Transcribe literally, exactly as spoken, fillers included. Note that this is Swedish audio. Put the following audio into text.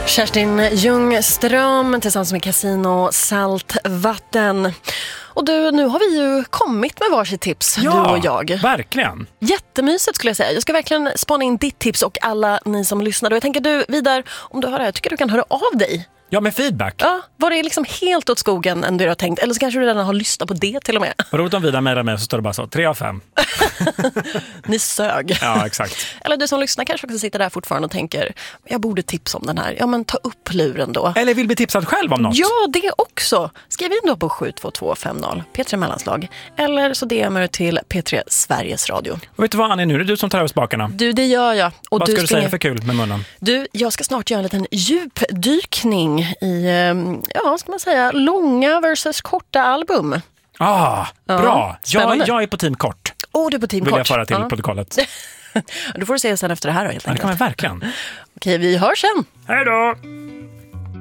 Kerstin Ljungström tillsammans med Casino Saltvatten. Och du, nu har vi ju kommit med varsitt tips, ja, du och jag. Verkligen. Jättemysigt skulle jag säga. Jag ska verkligen spana in ditt tips och alla ni som lyssnar. Och jag tänker du, Vidar, om du har det här, tycker du kan höra av dig. Ja, med feedback. Ja, var det liksom helt åt skogen än du har tänkt? Eller så kanske du redan har lyssnat på det till och med. Vad roligt om Vidar mejlar med så står det bara så, tre av fem. Ni sög. Ja, exakt. Eller du som lyssnar kanske också sitter där fortfarande och tänker, jag borde tipsa om den här. Ja, men ta upp luren då. Eller vill bli tipsad själv om något. Ja, det också. Skriv in då på sju två två fem noll P tre Mellanslag. Eller så D M-er till P tre Sveriges Radio. Och vet du vad, Annie, nu är det du som tar över spakarna. Du, det gör jag. Och vad du ska du springer... säga för kul med munnen? Du, jag ska snart göra en liten djupdykning i, ja, ska man säga, långa versus korta album. Ah, ja, bra. Spännande. Jag, jag är på team kort. Oh, du är på team Vill kort. jag föra till ja. protokollet. Du får se sen efter det här då, helt Ja, det enkelt. kan man verkligen. Okej, vi hörs sen. Hej då!